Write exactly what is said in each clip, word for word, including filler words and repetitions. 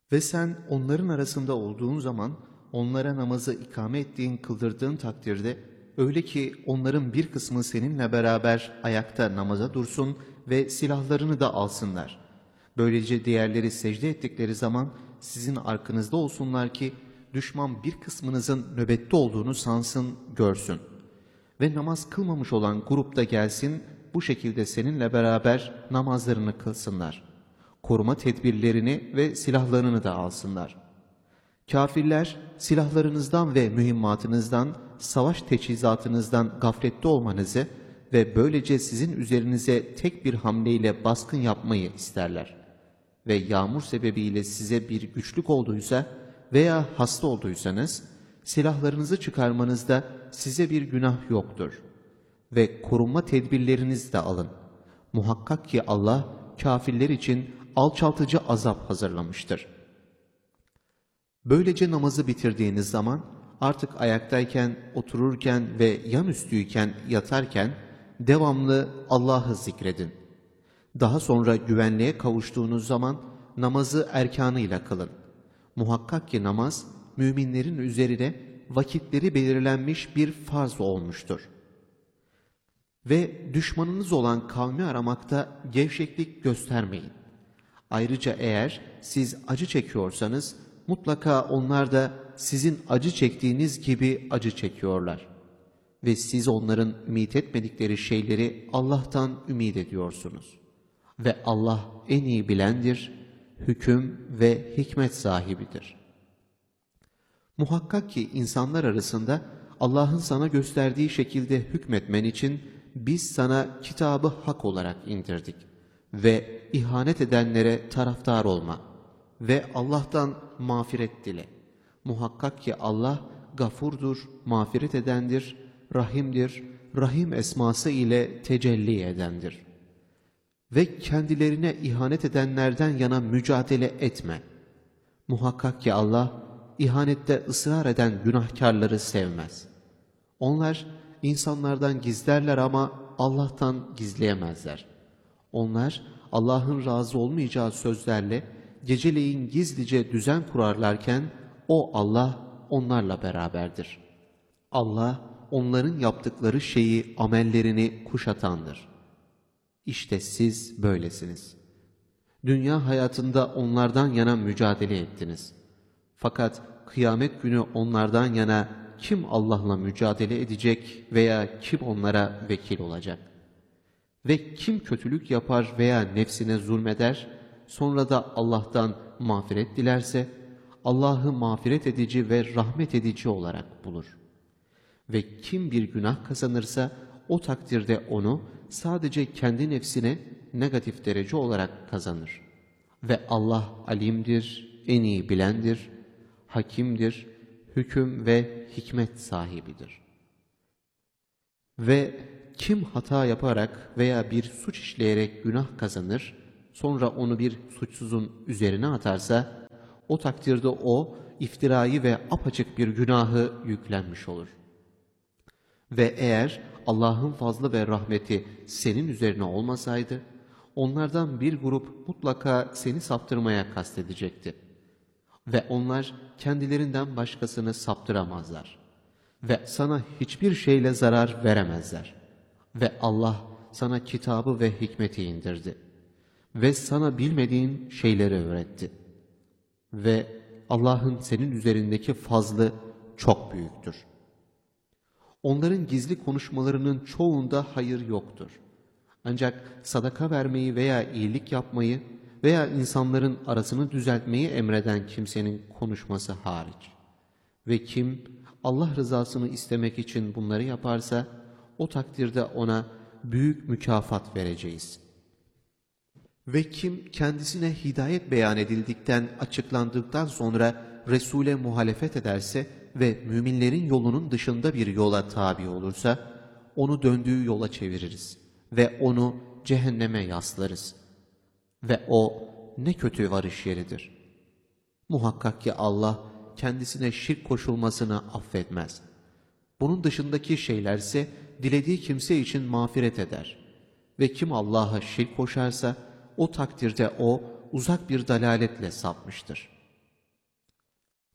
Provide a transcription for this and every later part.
Ve sen onların arasında olduğun zaman onlara namazı ikame ettiğin, kıldırdığın takdirde öyle ki onların bir kısmı seninle beraber ayakta namaza dursun ve silahlarını da alsınlar. Böylece diğerleri secde ettikleri zaman sizin arkanızda olsunlar ki düşman bir kısmınızın nöbette olduğunu sansın, görsün. Ve namaz kılmamış olan grup da gelsin, bu şekilde seninle beraber namazlarını kılsınlar. Koruma tedbirlerini ve silahlarını da alsınlar. Kafirler silahlarınızdan ve mühimmatınızdan, savaş teçhizatınızdan gaflette olmanızı ve böylece sizin üzerinize tek bir hamleyle baskın yapmayı isterler. Ve yağmur sebebiyle size bir güçlük olduysa veya hasta olduysanız, silahlarınızı çıkarmanızda size bir günah yoktur. Ve korunma tedbirlerinizi de alın. Muhakkak ki Allah kafirler için alçaltıcı azap hazırlamıştır. Böylece namazı bitirdiğiniz zaman artık ayaktayken, otururken ve yan üstüyken, yatarken devamlı Allah'ı zikredin. Daha sonra güvenliğe kavuştuğunuz zaman namazı erkanıyla kılın. Muhakkak ki namaz müminlerin üzerine vakitleri belirlenmiş bir farz olmuştur. Ve düşmanınız olan kavmi aramakta gevşeklik göstermeyin. Ayrıca eğer siz acı çekiyorsanız mutlaka onlar da sizin acı çektiğiniz gibi acı çekiyorlar. Ve siz onların ümit etmedikleri şeyleri Allah'tan ümit ediyorsunuz. Ve Allah en iyi bilendir, hüküm ve hikmet sahibidir. Muhakkak ki insanlar arasında Allah'ın sana gösterdiği şekilde hükmetmen için biz sana kitabı hak olarak indirdik. Ve ihanet edenlere taraftar olma ve Allah'tan mağfiret dile. Muhakkak ki Allah gafurdur, mağfiret edendir, rahimdir, rahim esması ile tecelli edendir. Ve kendilerine ihanet edenlerden yana mücadele etme. Muhakkak ki Allah ihanette ısrar eden günahkarları sevmez. Onlar insanlardan gizlerler ama Allah'tan gizleyemezler. Onlar Allah'ın razı olmayacağı sözlerle geceleyin gizlice düzen kurarlarken o Allah onlarla beraberdir. Allah onların yaptıkları şeyi, amellerini kuşatandır. İşte siz böylesiniz. Dünya hayatında onlardan yana mücadele ettiniz. Fakat kıyamet günü onlardan yana kim Allah'la mücadele edecek veya kim onlara vekil olacak? Ve kim kötülük yapar veya nefsine zulmeder, sonra da Allah'tan mağfiret dilerse, Allah'ı mağfiret edici ve rahmet edici olarak bulur. Ve kim bir günah kazanırsa, o takdirde onu sadece kendi nefsine negatif derece olarak kazanır. Ve Allah alimdir, en iyi bilendir, hakimdir, hüküm ve hikmet sahibidir. Ve kim hata yaparak veya bir suç işleyerek günah kazanır, sonra onu bir suçsuzun üzerine atarsa, o takdirde o iftirayı ve apaçık bir günahı yüklenmiş olur. Ve eğer Allah'ın fazlı ve rahmeti senin üzerine olmasaydı, onlardan bir grup mutlaka seni saptırmaya kastedecekti. Ve onlar kendilerinden başkasını saptıramazlar. Ve sana hiçbir şeyle zarar veremezler. Ve Allah sana kitabı ve hikmeti indirdi. Ve sana bilmediğin şeyleri öğretti. Ve Allah'ın senin üzerindeki fazlı çok büyüktür. Onların gizli konuşmalarının çoğunda hayır yoktur. Ancak sadaka vermeyi veya iyilik yapmayı veya insanların arasını düzeltmeyi emreden kimsenin konuşması hariç. Ve kim Allah rızasını istemek için bunları yaparsa, o takdirde ona büyük mükafat vereceğiz. Ve kim kendisine hidayet beyan edildikten, açıklandıktan sonra Resul'e muhalefet ederse ve müminlerin yolunun dışında bir yola tabi olursa, onu döndüğü yola çeviririz ve onu cehenneme yaslarız. Ve o ne kötü varış yeridir. Muhakkak ki Allah kendisine şirk koşulmasını affetmez. Bunun dışındaki şeylerse dilediği kimse için mağfiret eder. Ve kim Allah'a şirk koşarsa o takdirde o uzak bir dalaletle sapmıştır.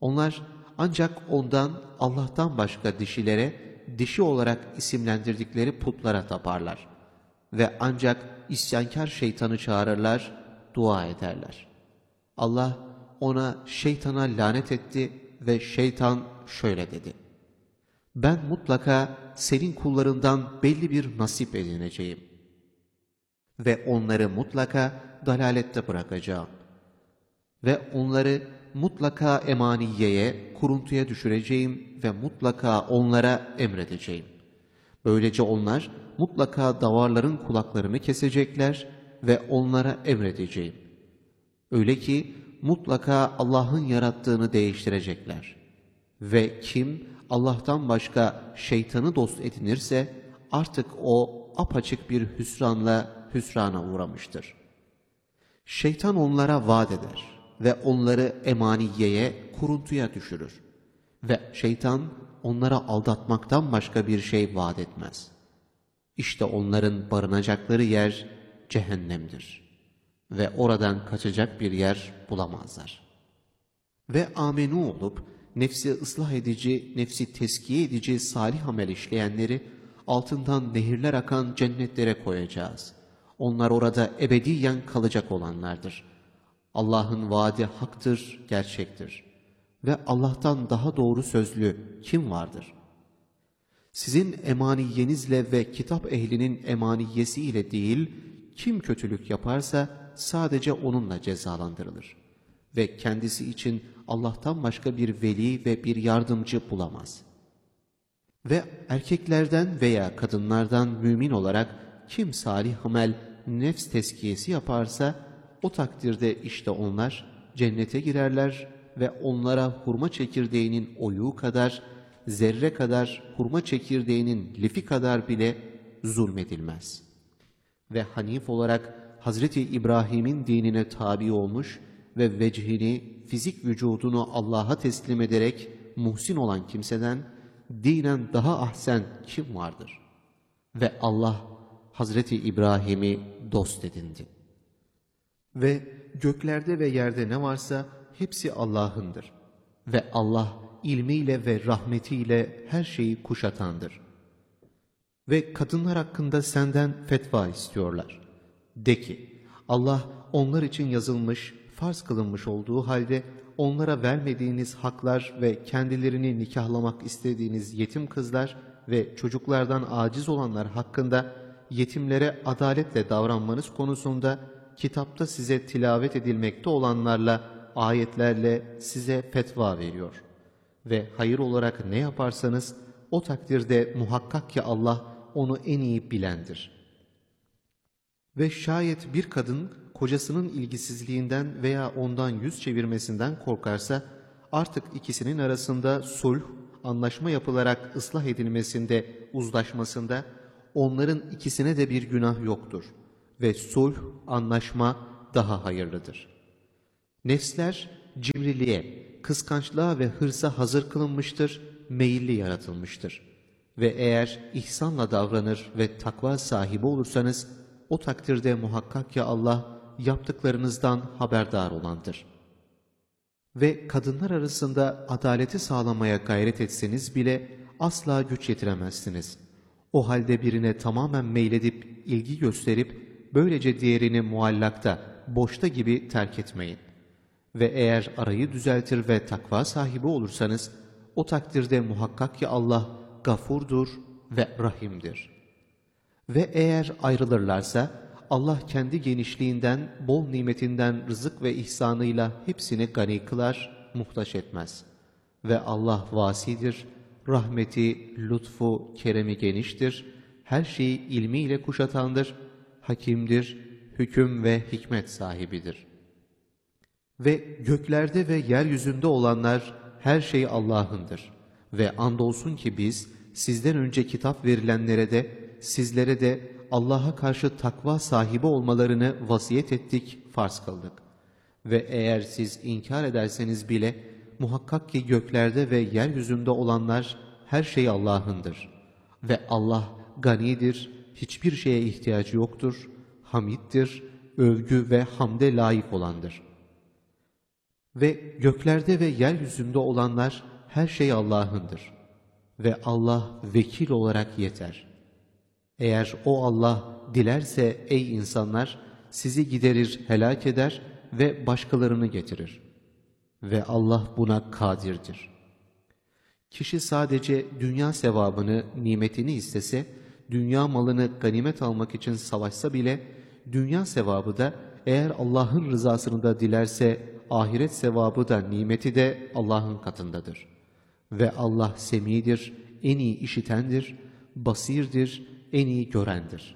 Onlar ancak ondan, Allah'tan başka dişilere, dişi olarak isimlendirdikleri putlara taparlar. Ve ancak isyankar şeytanı çağırırlar, dua ederler. Allah ona, şeytana lanet etti ve şeytan şöyle dedi: ben mutlaka senin kullarından belli bir nasip edineceğim ve onları mutlaka dalalette bırakacağım ve onları mutlaka emaniyeye, kuruntuya düşüreceğim ve mutlaka onlara emredeceğim. Böylece onlar mutlaka davarların kulaklarını kesecekler ve onlara emredeceğim. Öyle ki mutlaka Allah'ın yarattığını değiştirecekler. Ve kim Allah'tan başka şeytanı dost edinirse artık o apaçık bir hüsranla hüsrana uğramıştır. Şeytan onlara vaat eder ve onları emaniyeye, kuruntuya düşürür. Ve şeytan onlara aldatmaktan başka bir şey vaat etmez. İşte onların barınacakları yer cehennemdir. Ve oradan kaçacak bir yer bulamazlar. Ve amenu olup nefsi ıslah edici, nefsi teskiye edici salih amel işleyenleri altından nehirler akan cennetlere koyacağız. Onlar orada ebediyen kalacak olanlardır. Allah'ın vaadi haktır, gerçektir. Ve Allah'tan daha doğru sözlü kim vardır? Sizin emaniyenizle ve kitap ehlinin emaniyesiyle değil, kim kötülük yaparsa sadece onunla cezalandırılır. Ve kendisi için Allah'tan başka bir veli ve bir yardımcı bulamaz. Ve erkeklerden veya kadınlardan mümin olarak kim salih amel, nefs teskiyesi yaparsa o takdirde işte onlar cennete girerler ve onlara hurma çekirdeğinin oyuğu kadar, zerre kadar hurma çekirdeğinin lifi kadar bile zulmedilmez. Ve hanif olarak Hazreti İbrahim'in dinine tabi olmuş ve vecihini, fizik vücudunu Allah'a teslim ederek muhsin olan kimseden dinen daha ahsen kim vardır? Ve Allah Hazreti İbrahim'i dost edindi. Ve göklerde ve yerde ne varsa hepsi Allah'ındır. Ve Allah ilmiyle ve rahmetiyle her şeyi kuşatandır. Ve kadınlar hakkında senden fetva istiyorlar. De ki, Allah onlar için yazılmış, farz kılınmış olduğu halde onlara vermediğiniz haklar ve kendilerini nikahlamak istediğiniz yetim kızlar ve çocuklardan aciz olanlar hakkında yetimlere adaletle davranmanız konusunda kitapta size tilavet edilmekte olanlarla, ayetlerle size fetva veriyor. Ve hayır olarak ne yaparsanız o takdirde muhakkak ki Allah onu en iyi bilendir. Ve şayet bir kadın kocasının ilgisizliğinden veya ondan yüz çevirmesinden korkarsa artık ikisinin arasında sulh, anlaşma yapılarak ıslah edilmesinde, uzlaşmasında onların ikisine de bir günah yoktur. Ve sulh, anlaşma daha hayırlıdır. Nefsler cimriliğe, kıskançlığa ve hırsa hazır kılınmıştır, meyilli yaratılmıştır. Ve eğer ihsanla davranır ve takva sahibi olursanız o takdirde muhakkak ki Allah yaptıklarınızdan haberdar olandır. Ve kadınlar arasında adaleti sağlamaya gayret etseniz bile asla güç yetiremezsiniz. O halde birine tamamen meyledip ilgi gösterip böylece diğerini muallakta, boşta gibi terk etmeyin. Ve eğer arayı düzeltir ve takva sahibi olursanız o takdirde muhakkak ki Allah gafurdur ve rahimdir. Ve eğer ayrılırlarsa Allah kendi genişliğinden, bol nimetinden rızık ve ihsanıyla hepsini gani kılar, muhtaç etmez. Ve Allah vasidir, rahmeti, lütfu, keremi geniştir, her şeyi ilmiyle kuşatandır, hakimdir, hüküm ve hikmet sahibidir. Ve göklerde ve yeryüzünde olanlar her şey Allah'ındır. Ve andolsun ki biz sizden önce kitap verilenlere de sizlere de Allah'a karşı takva sahibi olmalarını vasiyet ettik, farz kıldık. Ve eğer siz inkar ederseniz bile muhakkak ki göklerde ve yeryüzünde olanlar her şey Allah'ındır. Ve Allah ganidir, hiçbir şeye ihtiyacı yoktur, hamiddir, övgü ve hamde layık olandır. Ve göklerde ve yeryüzünde olanlar her şey Allah'ındır. Ve Allah vekil olarak yeter. Eğer o Allah dilerse ey insanlar, sizi giderir, helak eder ve başkalarını getirir. Ve Allah buna kadirdir. Kişi sadece dünya sevabını, nimetini istese, dünya malını ganimet almak için savaşsa bile, dünya sevabı da eğer Allah'ın rızasını da dilerse, ahiret sevabı da nimeti de Allah'ın katındadır. Ve Allah semidir, en iyi işitendir, basirdir, en iyi görendir.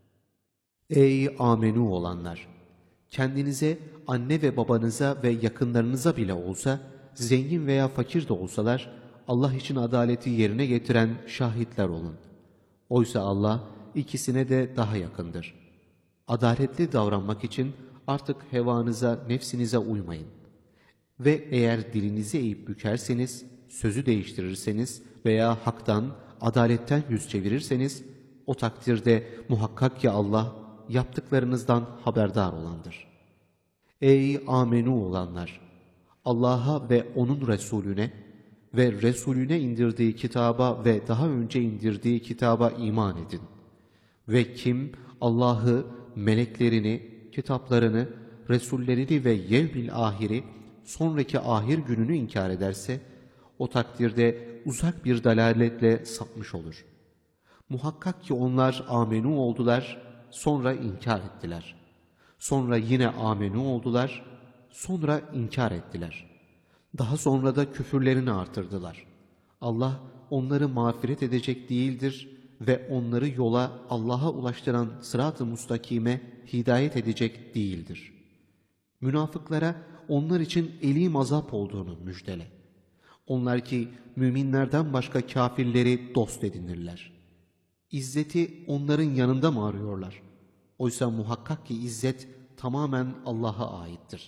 Ey amenu olanlar! Kendinize, anne ve babanıza ve yakınlarınıza bile olsa, zengin veya fakir de olsalar, Allah için adaleti yerine getiren şahitler olun. Oysa Allah ikisine de daha yakındır. Adaletli davranmak için artık hevanıza, nefsinize uymayın. Ve eğer dilinizi eğip bükerseniz, sözü değiştirirseniz veya haktan, adaletten yüz çevirirseniz, o takdirde muhakkak ki Allah yaptıklarınızdan haberdar olandır. Ey amenu olanlar! Allah'a ve O'nun Resulüne ve Resulüne indirdiği kitaba ve daha önce indirdiği kitaba iman edin. Ve kim Allah'ı, meleklerini, kitaplarını, Resullerini ve yevmil ahiri, sonraki ahir gününü inkar ederse, o takdirde uzak bir dalaletle sapmış olur. Muhakkak ki onlar amenu oldular, sonra inkar ettiler. Sonra yine amenu oldular, sonra inkar ettiler. Daha sonra da küfürlerini artırdılar. Allah onları mağfiret edecek değildir ve onları yola, Allah'a ulaştıran sırat-ı mustakime hidayet edecek değildir. Münafıklara onlar için elim azap olduğunu müjdele. Onlar ki müminlerden başka kafirleri dost edinirler. İzzeti onların yanında mı arıyorlar? Oysa muhakkak ki izzet tamamen Allah'a aittir.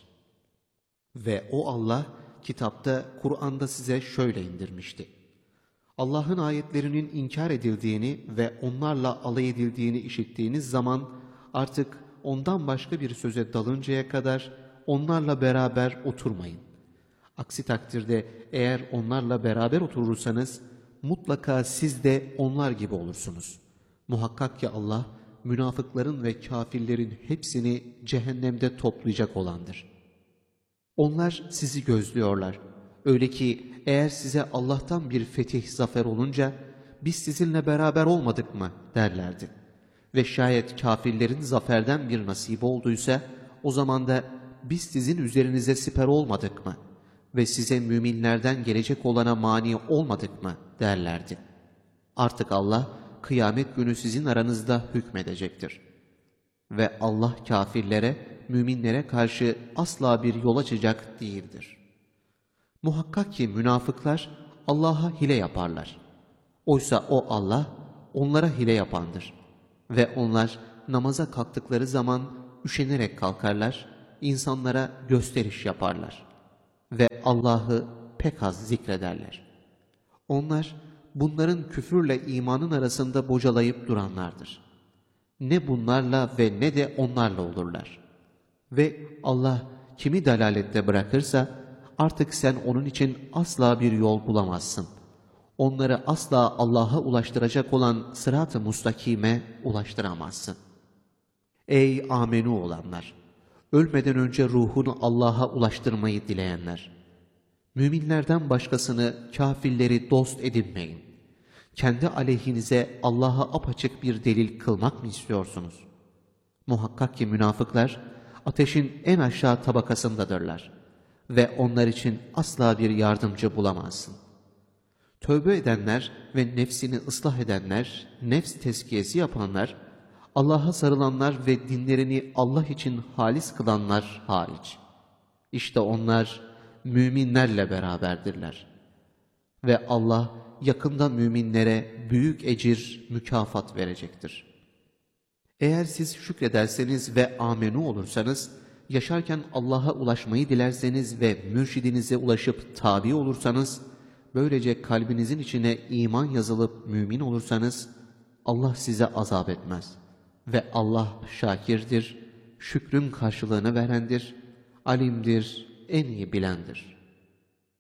Ve o Allah kitapta, Kur'an'da size şöyle indirmişti. Allah'ın ayetlerinin inkar edildiğini ve onlarla alay edildiğini işittiğiniz zaman artık ondan başka bir söze dalıncaya kadar onlarla beraber oturmayın. Aksi takdirde eğer onlarla beraber oturursanız mutlaka siz de onlar gibi olursunuz. Muhakkak ki Allah münafıkların ve kafirlerin hepsini cehennemde toplayacak olandır. Onlar sizi gözlüyorlar. Öyle ki eğer size Allah'tan bir fetih, zafer olunca biz sizinle beraber olmadık mı derlerdi. Ve şayet kafirlerin zaferden bir nasibi olduysa o zaman da biz sizin üzerinize siper olmadık mı ve size müminlerden gelecek olana mani olmadık mı derlerdi. Artık Allah kıyamet günü sizin aranızda hükmedecektir. Ve Allah kafirlere, müminlere karşı asla bir yol açacak değildir. Muhakkak ki münafıklar Allah'a hile yaparlar. Oysa o Allah onlara hile yapandır. Ve onlar namaza kalktıkları zaman üşenerek kalkarlar, insanlara gösteriş yaparlar. Ve Allah'ı pek az zikrederler. Onlar bunların küfürle imanın arasında bocalayıp duranlardır. Ne bunlarla ve ne de onlarla olurlar. Ve Allah kimi dalalette bırakırsa artık sen onun için asla bir yol bulamazsın. Onları asla Allah'a ulaştıracak olan sırat-ı mustakime ulaştıramazsın. Ey amenu olanlar! Ölmeden önce ruhunu Allah'a ulaştırmayı dileyenler! Müminlerden başkasını, kafirleri dost edinmeyin. Kendi aleyhinize Allah'a apaçık bir delil kılmak mı istiyorsunuz? Muhakkak ki münafıklar ateşin en aşağı tabakasındadırlar ve onlar için asla bir yardımcı bulamazsın. Tövbe edenler ve nefsini ıslah edenler, nefs tezkiyesi yapanlar, Allah'a sarılanlar ve dinlerini Allah için halis kılanlar hariç. İşte onlar müminlerle beraberdirler. Ve Allah yakında müminlere büyük ecir, mükafat verecektir. Eğer siz şükrederseniz ve amenu olursanız, yaşarken Allah'a ulaşmayı dilerseniz ve mürşidinize ulaşıp tabi olursanız, böylece kalbinizin içine iman yazılıp mümin olursanız, Allah size azap etmez. Ve Allah şakirdir, şükrün karşılığını verendir, alimdir, en iyi bilendir.